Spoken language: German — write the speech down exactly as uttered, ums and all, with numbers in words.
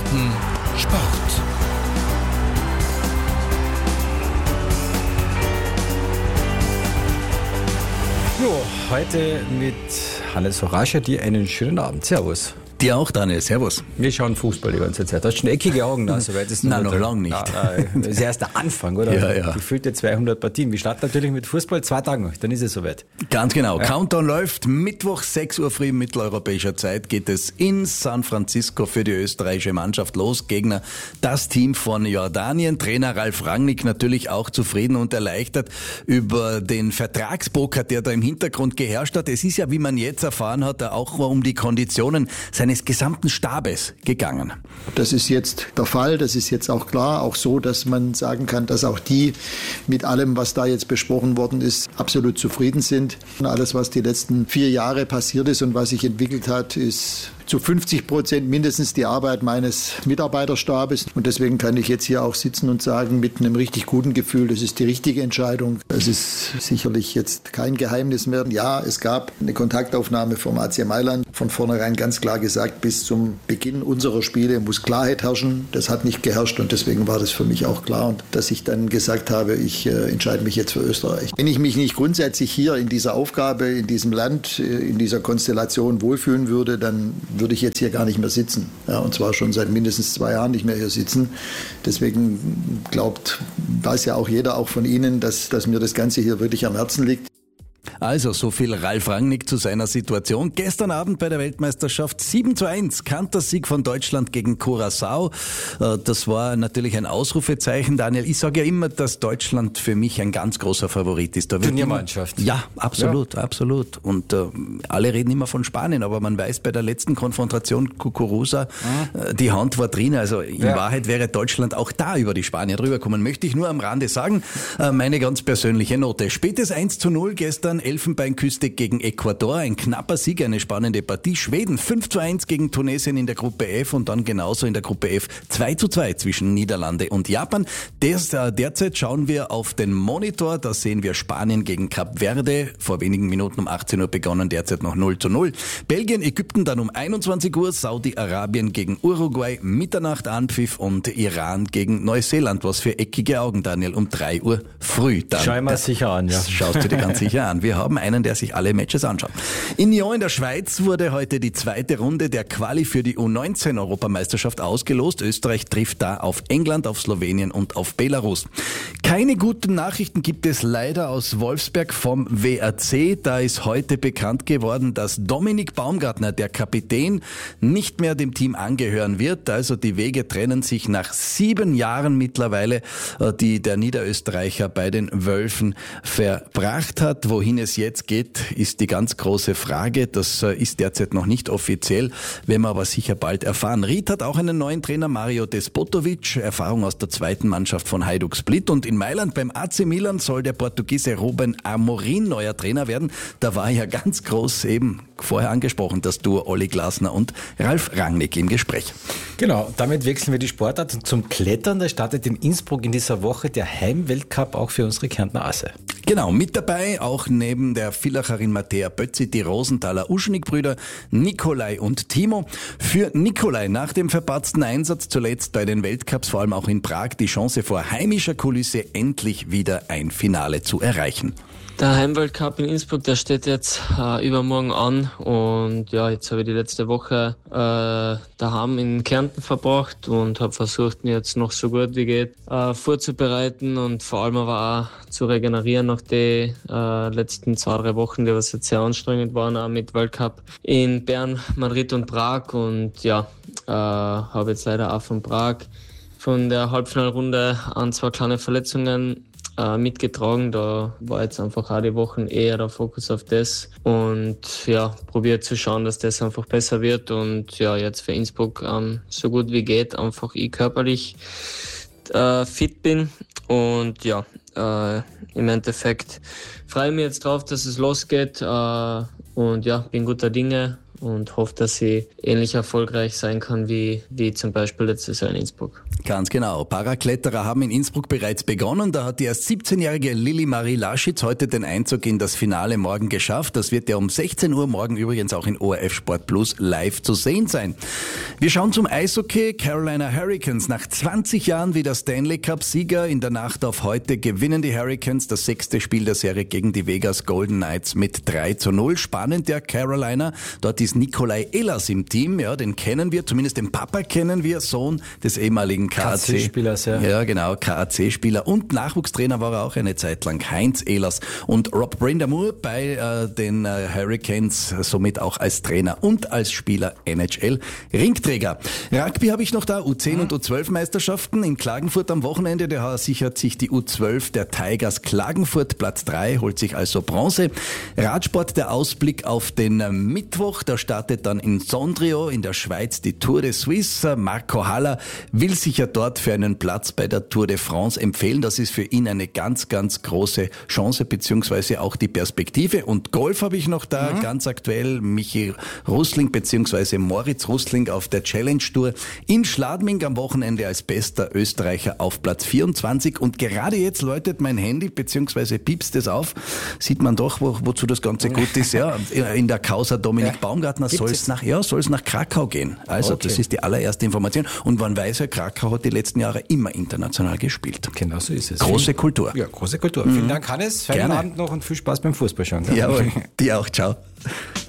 Minuten Sport. Jo, heute mit Hannes Horascha, dir einen schönen Abend. Servus. Dir auch, Daniel. Servus. Wir schauen Fußball die ganze Zeit. Du hast schon eckige Augen da, soweit ist es Nein, noch lange nicht. Ja, das ist erst der Anfang, oder? Ja, ja. Gefühlte zweihundert Partien. Wir starten natürlich mit Fußball, zwei Tagen, dann ist es soweit. Ganz genau. Ja. Countdown läuft. Mittwoch, sechs Uhr früh mitteleuropäischer Zeit geht es in San Francisco für die österreichische Mannschaft los. Gegner, das Team von Jordanien. Trainer Ralf Rangnick natürlich auch zufrieden und erleichtert über den Vertragspoker, der da im Hintergrund geherrscht hat. Es ist ja, wie man jetzt erfahren hat, auch um die Konditionen seines gesamten Stabes gegangen. Das ist jetzt der Fall, das ist jetzt auch klar, auch so, dass man sagen kann, dass auch die mit allem, was da jetzt besprochen worden ist, absolut zufrieden sind. Alles, was die letzten vier Jahre passiert ist und was sich entwickelt hat, ist zu fünfzig Prozent mindestens die Arbeit meines Mitarbeiterstabes. Und deswegen kann ich jetzt hier auch sitzen und sagen, mit einem richtig guten Gefühl, das ist die richtige Entscheidung. Es ist sicherlich jetzt kein Geheimnis mehr. Ja, es gab eine Kontaktaufnahme vom A C Mailand. Von vornherein ganz klar gesagt, bis zum Beginn unserer Spiele muss Klarheit herrschen. Das hat nicht geherrscht und deswegen war das für mich auch klar. Und dass ich dann gesagt habe, ich äh, entscheide mich jetzt für Österreich. Wenn ich mich nicht grundsätzlich hier in dieser Aufgabe, in diesem Land, in dieser Konstellation wohlfühlen würde, dann würde ich jetzt hier gar nicht mehr sitzen. Ja, und zwar schon seit mindestens zwei Jahren nicht mehr hier sitzen. Deswegen glaubt, weiß ja auch jeder, auch von Ihnen, dass, dass mir das Ganze hier wirklich am Herzen liegt. Also, so viel Ralf Rangnick zu seiner Situation. Gestern Abend bei der Weltmeisterschaft sieben zu eins, Kantersieg von Deutschland gegen Curaçao. Das war natürlich ein Ausrufezeichen, Daniel. Ich sage ja immer, dass Deutschland für mich ein ganz großer Favorit ist. Da Turniermannschaft. Ja, absolut, ja. absolut. Und äh, alle reden immer von Spanien, aber man weiß bei der letzten Konfrontation Kukuruza, mhm. die Hand war drin. Also in ja. Wahrheit wäre Deutschland auch da über die Spanier drüber kommen. Möchte ich nur am Rande sagen, äh, meine ganz persönliche Note. Spätes eins zu null gestern, Elfenbeinküste gegen Ecuador, ein knapper Sieg, eine spannende Partie. Schweden fünf zu eins gegen Tunesien in der Gruppe F und dann genauso in der Gruppe F zwei zu zwei zwischen Niederlande und Japan. Des, äh, derzeit schauen wir auf den Monitor, da sehen wir Spanien gegen Kap Verde, vor wenigen Minuten um achtzehn Uhr begonnen, derzeit noch null zu null. Belgien, Ägypten dann um einundzwanzig Uhr, Saudi-Arabien gegen Uruguay, Mitternacht Anpfiff und Iran gegen Neuseeland, was für eckige Augen, Daniel, um drei Uhr früh. Dann, Schau ich mal sicher an, ja. Schaust du dir ganz sicher an. Wir haben einen, der sich alle Matches anschaut. In Nyon in der Schweiz wurde heute die zweite Runde der Quali für die U neunzehn Europameisterschaft ausgelost. Österreich trifft da auf England, auf Slowenien und auf Belarus. Keine guten Nachrichten gibt es leider aus Wolfsberg vom W R C. Da ist heute bekannt geworden, dass Dominik Baumgartner, der Kapitän, nicht mehr dem Team angehören wird. Also die Wege trennen sich nach sieben Jahren mittlerweile, die der Niederösterreicher bei den Wölfen verbracht hat. Wohin es jetzt geht, ist die ganz große Frage. Das ist derzeit noch nicht offiziell, werden wir aber sicher bald erfahren. Ried hat auch einen neuen Trainer, Mario Despotovic, Erfahrung aus der zweiten Mannschaft von Hajduk Split. Und in Mailand beim A C Milan soll der Portugiese Ruben Amorim neuer Trainer werden. Da war ja ganz groß eben vorher angesprochen, das Duo Olli Glasner und Ralf Rangnick im Gespräch. Genau, damit wechseln wir die Sportart zum Klettern. Da startet in Innsbruck in dieser Woche der Heimweltcup auch für unsere Kärntner Asse. Genau, mit dabei auch neben der Villacherin Mattea Bötzi die Rosenthaler Uschnig-Brüder Nikolai und Timo. Für Nikolai nach dem verpatzten Einsatz zuletzt bei den Weltcups, vor allem auch in Prag, die Chance vor heimischer Kulisse endlich wieder ein Finale zu erreichen. Der Heimweltcup in Innsbruck, der steht jetzt äh, übermorgen an und ja, jetzt habe ich die letzte Woche äh, daheim in Kärnten verbracht und habe versucht, mir jetzt noch so gut wie geht äh, vorzubereiten und vor allem aber auch zu regenerieren nach den äh, letzten zwei, drei Wochen, die was jetzt sehr anstrengend waren, auch mit Weltcup in Bern, Madrid und Prag und ja, äh, habe jetzt leider auch von Prag von der Halbfinalrunde an zwei kleine Verletzungen mitgetragen. Da war jetzt einfach auch die Wochen eher der Fokus auf das und ja, probiert zu schauen, dass das einfach besser wird und ja, jetzt für Innsbruck ähm, so gut wie geht, einfach ich körperlich äh, fit bin und ja, äh, im Endeffekt freue ich mich jetzt drauf, dass es losgeht äh, und ja, bin guter Dinge und hoffe, dass ich ähnlich erfolgreich sein kann wie, wie zum Beispiel letztes Jahr in Innsbruck. Ganz genau. Parakletterer haben in Innsbruck bereits begonnen. Da hat die erst siebzehnjährige Lili Marie Laschitz heute den Einzug in das Finale morgen geschafft. Das wird ja um sechzehn Uhr morgen übrigens auch in O R F Sport Plus live zu sehen sein. Wir schauen zum Eishockey. Carolina Hurricanes nach zwanzig Jahren wieder Stanley Cup Sieger. In der Nacht auf heute gewinnen die Hurricanes das sechste Spiel der Serie gegen die Vegas Golden Knights mit drei zu null. Spannend der Carolina. Dort ist Nikolai Ehlers im Team. Ja, den kennen wir, zumindest den Papa kennen wir, Sohn des ehemaligen K A C-Spielers. Ja. ja, genau, K A C-Spieler. Und Nachwuchstrainer war er auch eine Zeit lang, Heinz Ehlers. Und Rob Brind'Amour bei äh, den äh, Hurricanes, somit auch als Trainer und als Spieler N H L-Ringträger. Rugby habe ich noch da, U zehn und U zwölf Meisterschaften in Klagenfurt am Wochenende. Da sichert sich die U zwölf der Tigers Klagenfurt Platz drei, holt sich also Bronze. Radsport, der Ausblick auf den Mittwoch, da startet dann in Sondrio in der Schweiz die Tour de Suisse. Marco Haller will sich ja dort für einen Platz bei der Tour de France empfehlen. Das ist für ihn eine ganz, ganz große Chance, beziehungsweise auch die Perspektive. Und Golf habe ich noch da, mhm. ganz aktuell, Michi Russling beziehungsweise Moritz Russling auf der Challenge Tour in Schladming am Wochenende als bester Österreicher auf Platz vierundzwanzig. Und gerade jetzt läutet mein Handy beziehungsweise piepst es auf. Sieht man doch, wo, wozu das Ganze gut ist. Ja, in der Causa Dominik ja. Baumgartner soll es nach, ja, soll es nach Krakau gehen. Also okay. Das ist die allererste Information. Und man weiß ja, Krakau hat die letzten Jahre immer international gespielt. Genau so ist es. Große Kultur. Ja, große Kultur. Mhm. Vielen Dank, Hannes. Feinen Abend noch und viel Spaß beim Fußballschauen. Jawohl. Dir auch. Ciao.